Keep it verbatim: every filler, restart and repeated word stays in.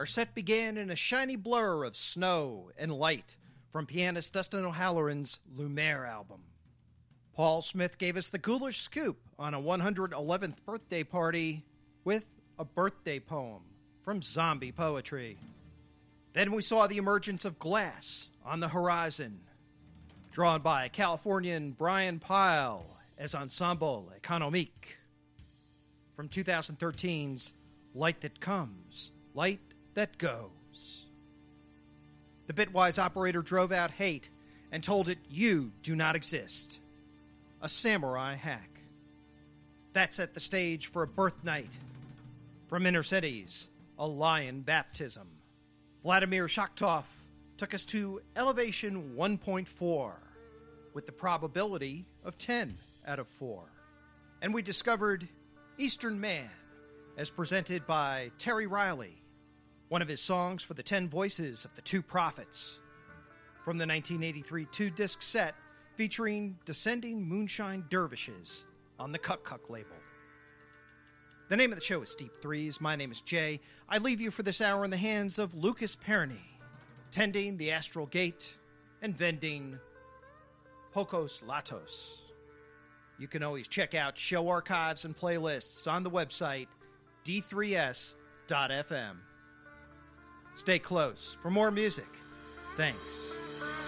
Our set began in a shiny blur of snow and light from pianist Dustin O'Halloran's Lumiere album. Paul Smith gave us the ghoulish scoop on a one hundred eleventh birthday party with a birthday poem from Zombie Poetry. Then we saw the emergence of Glass on the Horizon, drawn by Californian Brian Pyle as Ensemble Economique. From twenty thirteen's Light That Comes, Light That Goes. The Bitwise operator drove out Hate and told it you do not exist. A samurai hack. That set the stage for a birth night. From Inner Cities, a lion baptism. Vladimir Shakhtov took us to Elevation one point four with the probability of ten out of four. And we discovered Eastern Man as presented by Terry Riley, one of his songs for the Ten Voices of the Two Prophets, from the nineteen eighty-three two-disc set featuring Descending Moonshine Dervishes on the Cuck Cuck label. The name of the show is Deep Threes. My name is Jay. I leave you for this hour in the hands of Lucas Perny, tending the Astral Gate and vending Pocos Latos. You can always check out show archives and playlists on the website d three s dot f m. Stay close for more music. Thanks.